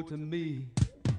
to me.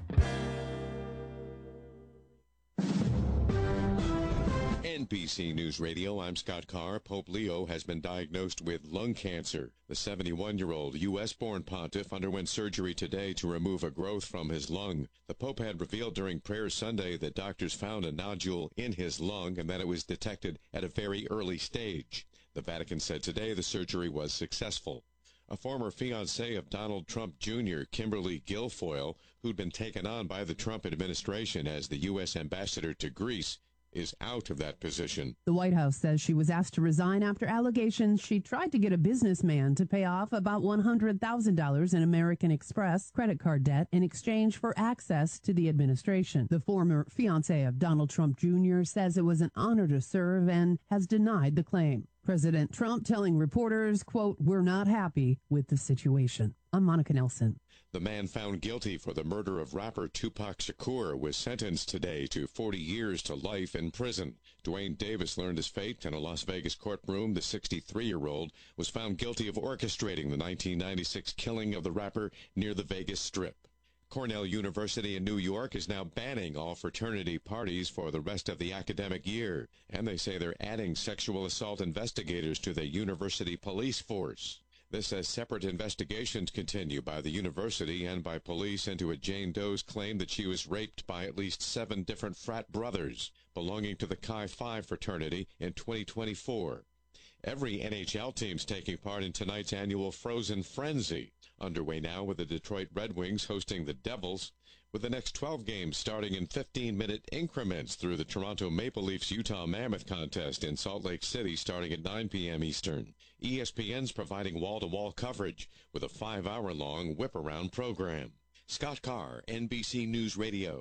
NBC News Radio, I'm Scott Carr. Pope Leo has been diagnosed with lung cancer. The 71-year-old U.S.-born pontiff underwent surgery today to remove a growth from his lung. The Pope had revealed during prayer Sunday that doctors found a nodule in his lung and that it was detected at a very early stage. The Vatican said today the surgery was successful. A former fiancée of Donald Trump Jr., Kimberly Guilfoyle, who'd been taken on by the Trump administration as the U.S. ambassador to Greece, is out of that position. The White House says she was asked to resign after allegations she tried to get a businessman to pay off about $100,000 in American Express credit card debt in exchange for access to the administration. The former fiancé of Donald Trump Jr. says it was an honor to serve and has denied the claim. President Trump telling reporters, quote, "We're not happy with the situation." I'm Monica Nelson. The man found guilty for the murder of rapper Tupac Shakur was sentenced today to 40 years to life in prison. Dwayne Davis learned his fate in a Las Vegas courtroom. The 63-year-old was found guilty of orchestrating the 1996 killing of the rapper near the Vegas Strip. Cornell University in New York is now banning all fraternity parties for the rest of the academic year, and they say they're adding sexual assault investigators to the university police force. This as separate investigations continue by the university and by police into a Jane Doe's claim that she was raped by at least 7 different frat brothers belonging to the Chi Phi fraternity in 2024. Every NHL team's taking part in tonight's annual Frozen Frenzy, underway now with the Detroit Red Wings hosting the Devils, with the next 12 games starting in 15-minute increments through the Toronto Maple Leafs Utah Mammoth contest in Salt Lake City starting at 9 p.m. Eastern. ESPN's providing wall-to-wall coverage with a 5-hour-long whip-around program. Scott Carr, NBC News Radio.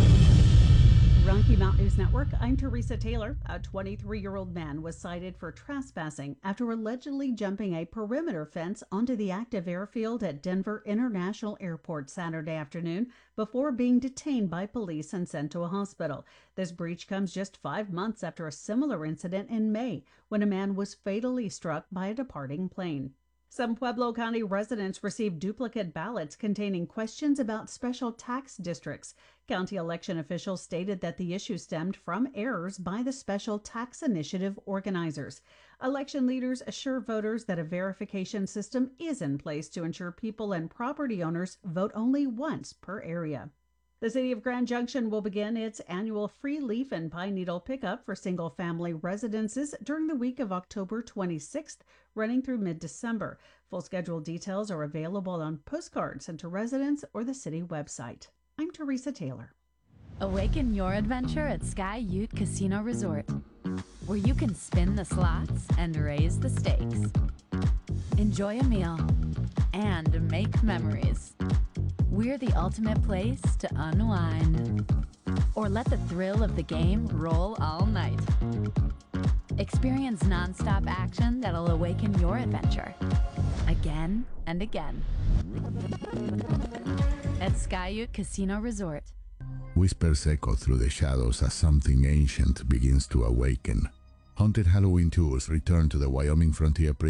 Rocky Mountain News Network, I'm Teresa Taylor. A 23-year-old man was cited for trespassing after allegedly jumping a perimeter fence onto the active airfield at Denver International Airport Saturday afternoon before being detained by police and sent to a hospital. This breach comes just 5 months after a similar incident in May when a man was fatally struck by a departing plane. Some Pueblo County residents received duplicate ballots containing questions about special tax districts. County election officials stated that the issue stemmed from errors by the Special Tax Initiative organizers. Election leaders assure voters that a verification system is in place to ensure people and property owners vote only once per area. The city of Grand Junction will begin its annual free leaf and pine needle pickup for single-family residences during the week of October 26th, running through mid-December. Full schedule details are available on postcards sent to residents or the city website. I'm Teresa Taylor. Awaken your adventure at Sky Ute Casino Resort, where you can spin the slots and raise the stakes. Enjoy a meal and make memories. We're the ultimate place to unwind. Or let the thrill of the game roll all night. Experience nonstop action that'll awaken your adventure again and again. At Sky Ute Casino Resort. Whispers echo through the shadows as something ancient begins to awaken. Haunted Halloween tours return to the Wyoming Frontier